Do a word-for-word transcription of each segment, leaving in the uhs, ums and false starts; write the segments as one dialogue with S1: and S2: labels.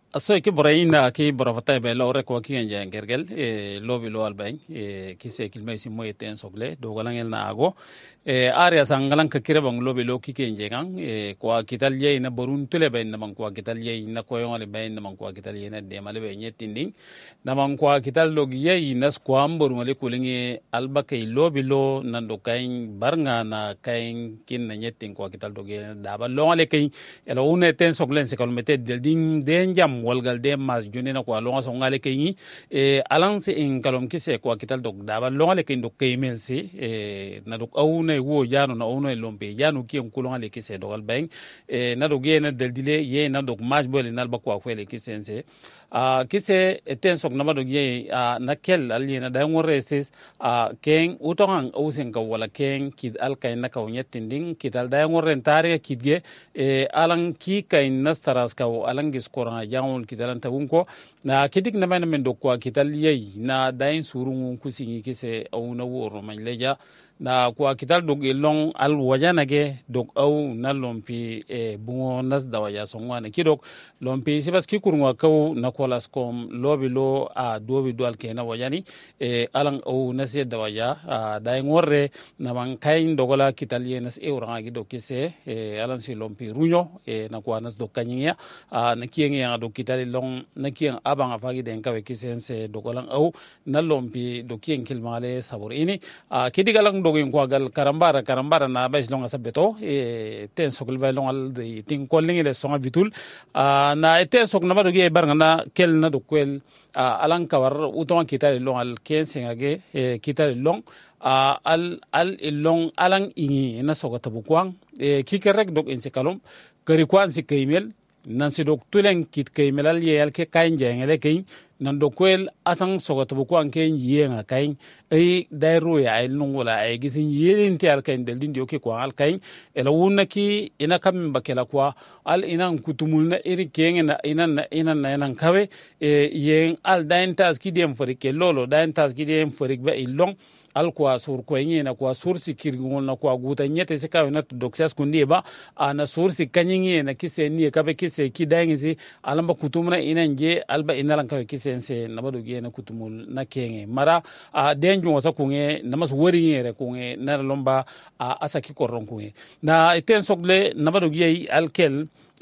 S1: aso ki borayina ki borafata be lawre ko ki ngen gergel e lobi lo albayn e ki se kilmay si moyete en sogle do galangel na ago e area sangalan ka kire bang lobi lo ki ke ngengan e ko kital ye na borun tule be na man ko kital ye na ko yon le be na man ko kital ye na de male be nyetinding na man ko kital log ye na ko amborun le kulingi alba kay lobi lo nando kayn barnga na kayn kin na nyetin ko kital doge da ba lo le kay elo une ten soglen se kalmete del ding den jam walgal de mas junina ko longa so ngale kay e alance in kalom kise ko kital dog da ba longa le kay do kay melsi e na do awune wo jano na awune lombe jano ki en kulonga le kise dogal bang e na do ge na del dile ye na do mas bole nal ba ko fele kisense a kise eten sok na do ye a na kel ali na da ngore ses a ken utongan usen ka wala ken kid al kay na ka nyetinding kidal da ngore tare kidge e alan ki kay nastaras ka alan gis korana jangol kidalan tabunko na kidik na man men do ko kidal ye na dain surun kusingi kise au na woro man leja na kwa kital dog long al wajana ge dog au na lompi e bungo nas dawaya songwana kidok lompi sibas ki kurwa kaw na kolas kom lobi lo a dobi do alkena wajani e alang au nasi dawaya a dai ngorre na man kain dogola kital yenas e uranga gi dokise e alan si lompi runyo e na kwa nas do kanyiya a na kiyengi ya do kital long na kiyen abanga fagi den kawe kisense dogolan au na lompi do kiyen kilmale sabur ini a kidigalang dogin ko gal karambara karambara na bes longa sabeto e ten sokol bay longal de tin kolling le songa vitul a na ten sok na bado ge baranga na kel na do kwel alan kawar uton kitale longal kensinga ge e kitale long a al al long alan ingi na soga tabukwang e kikerek dog insikalum kari kwan si kaymel nan si dog tulen kit kaymel al yel ke kain jengele kain nan do kwel asang sogot bu ko anken yenga kain ay dairu ya ay nungola ay gisin yelin ti al kain del dindio ke ko al kain ela wonna ki ina kam bakela kwa al inan kutumul na iri kenga na inan na inan na inan kawe e yen al dain tas ki dem fori ke lolo dain tas ki dem fori ba ilong al kwa sur ko yin na kwa sur si kirgol na kwa guta nyete se ka na doxas kundi ba ana sur si kanyingi na kise ni ka be kise ki dangizi alamba kutumna inanje alba inalan ka kise se na bado ge na kutumul na kenge mara a denju wasa kunge na mas wori yere kunge na lomba a asaki koron kunge na iten sogle na bado ge alkel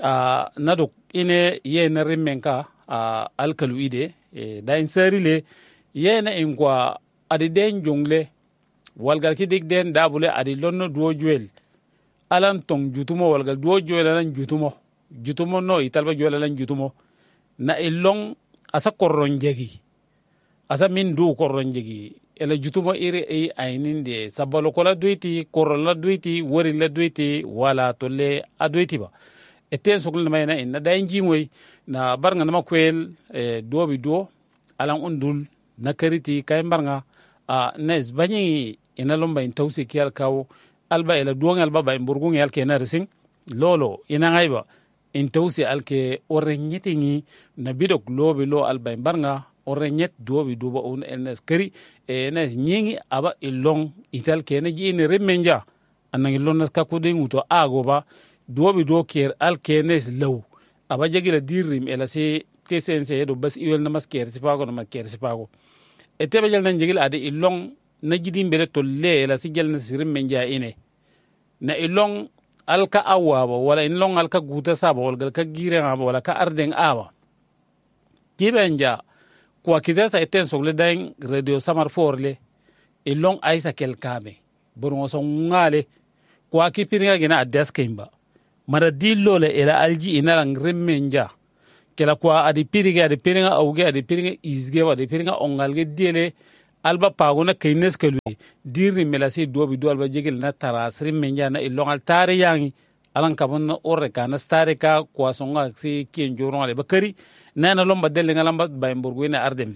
S1: a na do ine ye na rimenka a alkalu ide e da insari le ye na ingwa adi den jongle walgal ki dig den dabule adi lonno duo juel alan tong jutumo walgal duo juel alan jutumo jutumo no italba juel alan jutumo na ilong asa korron jegi asa min du korron jegi ela jutumo iri ay aynin de sabalo kola duiti korla duiti wori la duiti wala tolle aduiti ba eten sokol mayna inna dayin jimoy na barnga na makwel e duo bi duo alan undul na kariti kay barnga a nes bani ina lomba in tawsi kiyal kawo alba ila duong alba ba imburgung yal ke na rising lolo ina ngaiba in tawsi alke orenyeti ni na bidok lobi lo alba imbarnga orenyet duobi duba un enes kari enes nyingi aba ilong ital ke na ji ne remenja anangi lonas ka ko de nguto ago ba duobi do ker alke nes law aba jagila dirim ela se kesense do bas iwel na masker sipago na masker sipago etebe jel nan jigil ade ilong na jidim bele to le la sigel na sirim menja ine na ilong alka awa wala ilong alka guta saba wala ka gire ngaba wala ka arden awa kibenja kwa kidasa eten sogle dain radio samar forle ilong aisa kel kabe burmo so ngale kwa kipiringa gina adas kemba mara dillo le ela alji ina ngremenja kela kwa adi pirige adi piringa auge adi piringa izge adi piringa ongalge diele alba pagona kaynes kelu dirri melasi dobi do alba jegel na tarasri menja na ilongal tare yangi alan kabon orre kana stare ka kwa songa si kien joron ale bakari nana lomba delle ngalamba baymburgu ina ardem via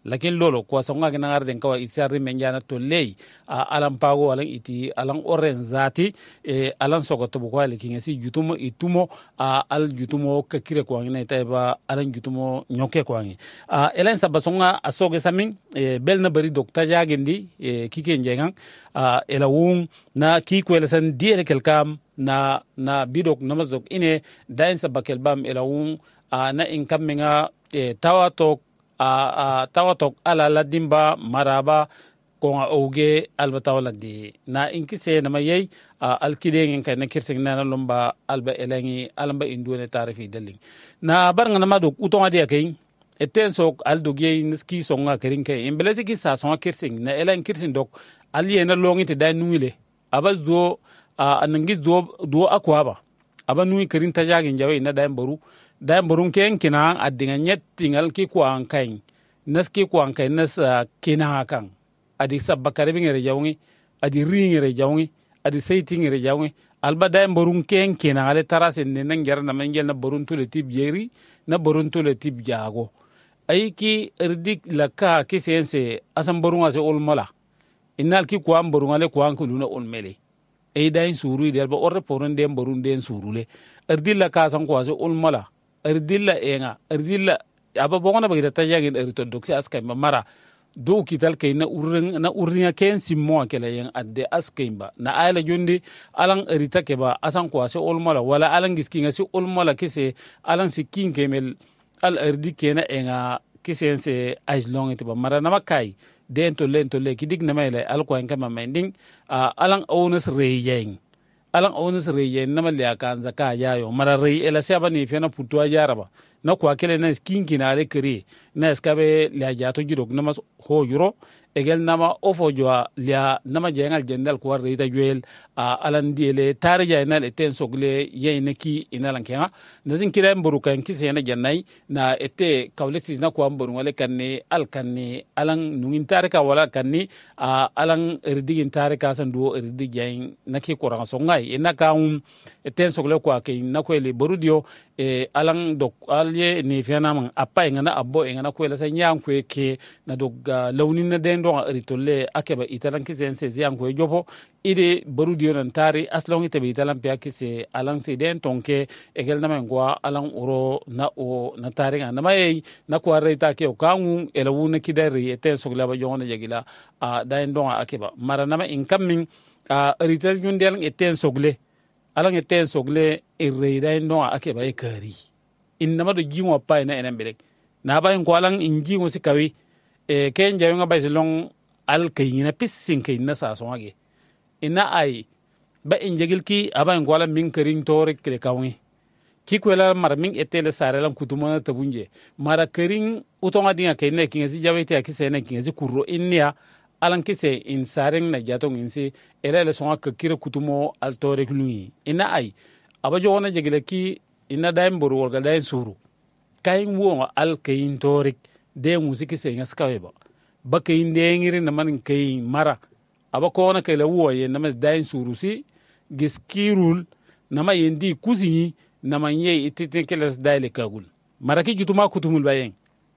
S1: lakin lolo kwa songa gina arden kawa itsari menjana to lei uh, alan pago alan iti alan oren zati e alan sogoto kwa likinga si jutumo itumo uh, al jutumo kakire kwa ngina itaiba alan jutumo nyoke kwa ngi uh, elen sabasonga asoge samin e bel na bari dokta jagendi e kike njengang uh, ela wung na ki kwela san diele kelkam na na bidok namazok ine dain sabakel bam ela wung uh, na inkam menga e tawatok a uh, uh, tawatok ala la dimba maraba ko oge alba tawla di na inkise na mayay uh, alkide ngin kay na kirsing na lomba alba elangi alamba indone tarifi deling na bar nga namado utonga dia kay eten sok aldoge niski songa kerin kay imbelati ki sa songa kirsing na elan kirsing dok aliye na longi te da nuile abas do uh, anangis do do akwaba aba nui kerin tajagi njawe na da mbaru da mbarun ken kina adinga nyet tingal ki ko an kain nas ki ko an kain nas uh, kina kan adi sabakare bi ngere jawni adi ri ngere jawni adi seyti ngere jawni alba da mbarun ken kina ale tarase ne nan jar na mangel na barun tule tib jeri na barun tule tib jago ay ki erdik laka ki sense asam barun ase olmala innal ki ko am barun ale ko an kuluna olmele ay dain suru ide alba orre porun dem barun den surule erdilla ka san ko ase olmala erdilla enga erdilla aba bongona bagida tajagin erito doksi askay mara do kital kay na urring na urringa ken simmo akela yen adde askay ba na ayla jondi alang erita ke ba asan ko ase olmola wala alang giskinga si olmola kise alang sikin kemel al erdi kena enga kisense aislong ite ba mara na makai den to len to le kidig na mele al ko en kama mending uh, alang owners reyeng alang owners reyeng na male akan zaka yayo mara rey ela seba ni fena putwa jaraba na kwa kele na skinki na ale kri na skabe la jato jidok na mas ho yuro egel nama ofo jwa lia nama jengal jendal ko reyta juel uh, alan diele tarja na le ten sogle yeyne ki inalan kenga nazin kira mburu kan kise na jannai na ete kawleti na ko mburu wale kanne al kanne alang nungin tarika wala kanni uh, alang erdigin tarika sanduo erdi jain naki koranga songai enaka um eten sogle ko ke na ko le borudio e alang dok alye ni fiana man apa ngana abbo ngana ko la sa nyam ko ke na dog uh, lawnin na den do ritolle akeba italan kisense zian ko jopo ide borudio nan tari aslong ite be italan pe akise alang se den tonke egel na man gwa alang uro na o na tari na mai na ko reta ke o kangu elawu na kidari eten sogle ba jona jagila a uh, den do akeba marana ma incoming a uh, ritel jundel eten sogle alang eten sogle irreida no ake ba ekari inna ma do jiwo pa ina enen belek na ba en ko alang inji mo sikawi e ken jawi nga ba silong al kayina pissin kayina sa so age ina ai ba en jegil ki aba en ko alang min karin tore kre kawni ki ko la mar min etele sare lan kutuma tabunje mara karin utonga dinga kayne kinga si jawi te akise kinga si kurro innia alan kise in sareng na jatong insi ele le songa kakira kutumo altore klui ina ai abajo ona jegele ki ina daim boru wal daim suru kain wo al kain torik de musiki se ngaskawe ba ba kain de ngiri na man kain mara abako ona kele wo ye na mas daim suru si giskirul na ma yendi kusinyi na man ye itite keles daile kagul mara ki jutuma kutumul bayen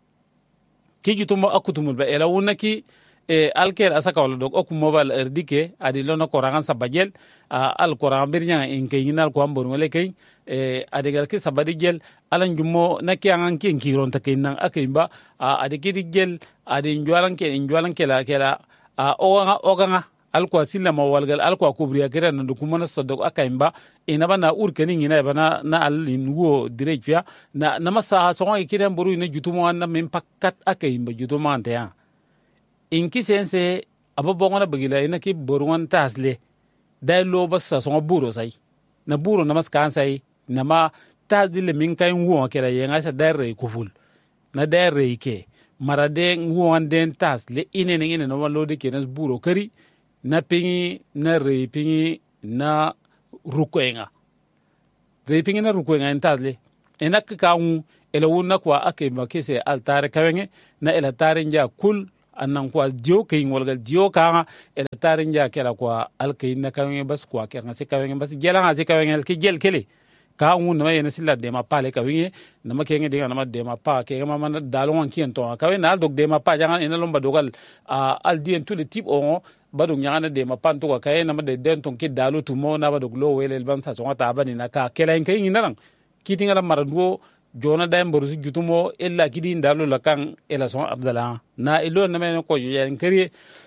S1: ki jutuma akutumul ba ela wonaki e alker asaka wala dog ok mobile erdike adi lono korangan sabajel uh, al koran birnya en kayinal ko ambon wala kay e adigal ki sabadigel alan jummo nakiangan ki kiron ta kaynan akimba uh, adiki digel adi njwalan ke njwalan ke la kela uh, oga oga al ko silla ma walgal al ko kubriya kera na dukumana sodok akimba ina bana urkeni ina bana na al inwo directia na namasa so ngi kiren buru ina jutumo na min pakkat akimba jutumo ante inki sense ababongona bagila ina ki borwan tasle dai lo bassa so buro sai na buro na maskan sai na ma tasdile min kay wo kera yenga sa dare kuful na dare ke marade ngwan den tasle ine ne ine no lo de kenas buro kari na pingi na re pingi na rukoenga re pingi na rukoenga tasle ina ka wu ela wonna kwa ake makese altare kawenge na ela tare nja kul annan kwa dio kayin walgal dio ka ela tarin ja kera kwa alkayin na kawen bas kwa kera se kawen bas gela ha se kawen ki gel kele ka ngun nama yena silla de ma pale ka winge nama kenge dinga nama de ma pa ke ma man dalon kien to ka we na dog de ma pa jangan ina lomba dogal a al dien tout le type on badung nyana de ma pan to ka kay nama de den ton ki dalu tumo na badog lo wele ban sa songa ta bani na ka kelen kay nginalang kitinga la marado jona da mborusi jutumo ella kidi dalu la kan ela son abdala na ilo na me ko yen kari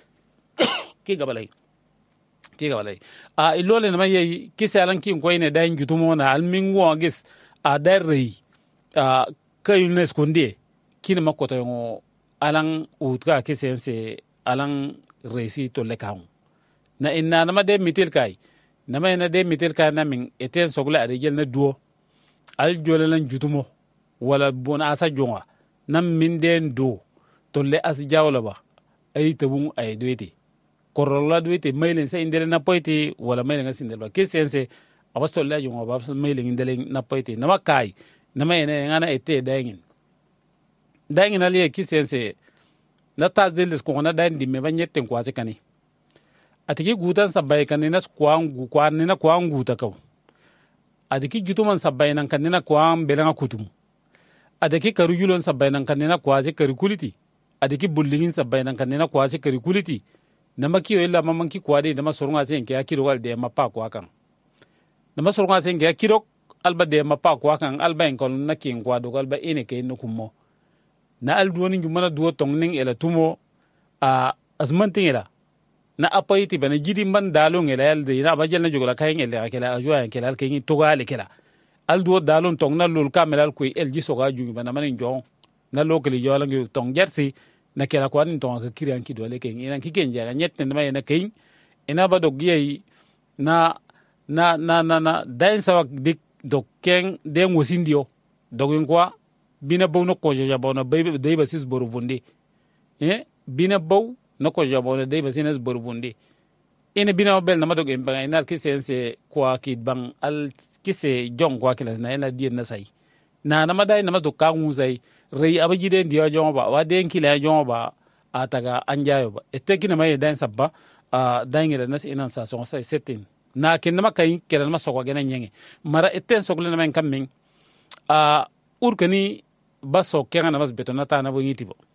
S1: ki gabalay ki gabalay a ilo le na me kisi alan ki ko ine da jutumo na almin wo gis a darri a kayunes konde kina makoto ngo alan utka kisense alan resi to lekaw na inna na de mitil kai na me na de mitil kai na min eten sogla ade gel na duo al jolelan jutumo wala bona asa jonga nam min den do to le as jawla ba ay tabun ay doete korolla doete mailen sa indele na poite wala mailen sindel ba kesense abasto la jonga ba mailen indele na poite na makai na mayene ngana ete dangin dangin ali kesense na tas deles ko na dan dimme ba nyetten kwase kani atiki gutan sabay kanina kwangu kwanina kwangu takaw adiki jutuman sabay nan kanina kwam belanga kutum adaki karu yulon sabainan kanina kwaje kari kuliti adaki bullingin sabainan kanina kwaje kari kuliti nama kiyo illa mamanki kwade nama sorunga sen ke akiro wal de mapa kwa kan nama sorunga sen ke akiro alba de mapa kwa kan alba en kon nakin kwa do alba ene ke no kummo na alduoni jumana duo tongning ela tumo a azmantin ela na apayti bana jidi man dalon ela yalde na bajel na jogola kayen ela akela ajwa kela alkengi togale kela alduo dalon tong na lul kamelal ko el ji soga jugi bana manin jon na lokali jola ngi tong jersi na kela ko anin tong ka kirian ki dole ken ina ki ken jaga nyette na mayena ken ina ba dog yi na na na na na dain sawa dik dog ken den wosindio dogin kwa bina bow no ko ja bow na bay day basis boru bundi eh bina bow no ko ja bow na day basis boru bundi ina bina bel na madog en ina kisense kwa kid bang al kise jong kwa kilas na ina dien na sai na na madai na madog ka nguzai rei abajide ndio jong ba wa den kila jong ba ataga anjayo ba etekina may dan sabba a dangela nas ina sa so sai setin na kin ma kai kiran ma sokwa gena nyenge mara etten sogle na men kammin a urkani baso kenga na mas betona ta na bo ngiti bo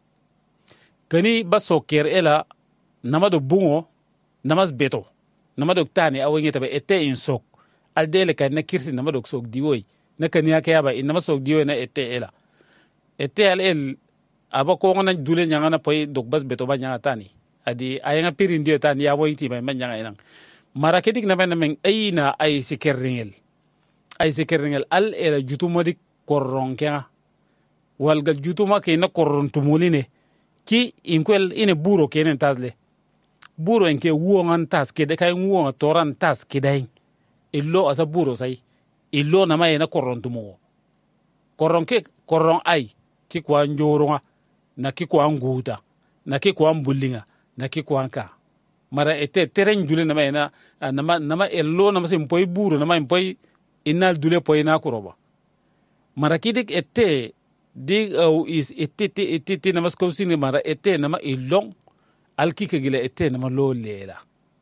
S1: kani baso ker ela namado bungo namas beto namado tani awenge tabe ette in sok aldele kan na kirsi namado sok diwoy na kaniya kaya ba in namas sok diwoy na ette ela ette al el aba ko ngana dule nyanga na pay dok bas beto ba nyanga tani adi ayanga pirin dio tani ya woyti ba man nyanga inang marakedik na ben men ayina ay sikerringel ay sikerringel al ela jutumodik korronka walgal jutuma ke na korrontumulini ki inkwel ine buro kenen tasle buro enke wuongan tas ke de kay wuonga toran tas ke dai illo asa buro sai illo na may na korrontumo korronke korron ay ki kwa njoronga na ki kwa nguta na ki kwa mbullinga na ki kwa ka mara ete tereng dule na may na nama nama illo na masim poy buro na may poy inal dule poy na kuroba mara kidik ete dig au is etete etete namas kosini mara ete nama ilong alki kegila ete nama lo lela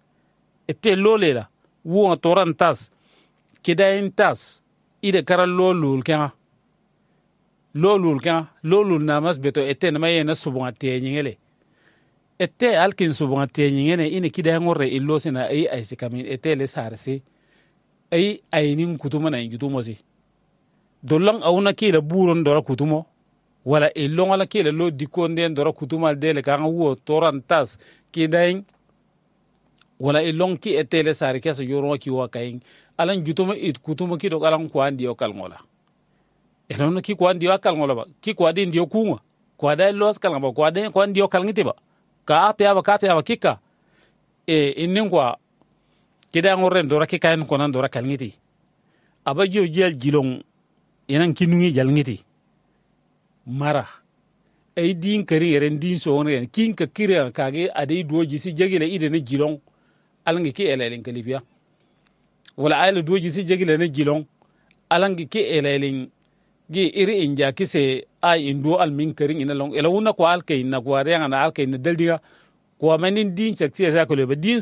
S1: ete lo lela wo toran tas kidain tas ide kara lo lul kanga lo lul kanga lo lul namas beto ete nama yena subunga tenyingele ete alkin subunga tenyingene ine kidain ngorre illo sina ai ai sikamin ete le sarsi ai ai nin kutuma na jutumosi dolang auna kila buron dora kutumo wala ilong ala kila lo dikonde dora kutumo dele ka wo toran tas kidain wala ilong ki etele sari kesa yoro ki wa kain alan jutumo it kutumo ki do alan kwandi o kalngola elon ki kwandi o kalngola ba ki kwadi ndio kunwa kwada los kalngaba kwade kwandi o kalngite ba ka apya ba ka apya ba kika e inin kwa kidain oren dora kikain konan dora kalngiti abajo jel jilong yanan kinungi jalngiti mara ay din kari yeren din so on kin ka kire kage ade doji si jegile ide ne jilong alangi ki elelen kalifia wala ay doji si jegile ne jilong alangi ki elelen gi iri inja kise ay indo al min kari ina long ela wona ko alkay na ko re ngana alkay na daldiga ko manin din seksi sa ko le din